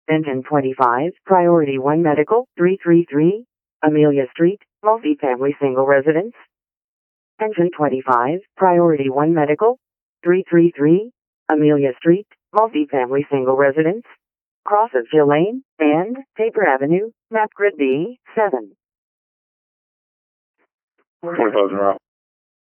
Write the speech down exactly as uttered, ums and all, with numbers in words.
Engine twenty-five, Priority one Medical, three three three, Amelia Street, multifamily single residence. Engine twenty-five, Priority one Medical, three three three, Amelia Street, multifamily single residence. Cross of Jill Lane and Paper Avenue, map grid B seven. twenty-five in route.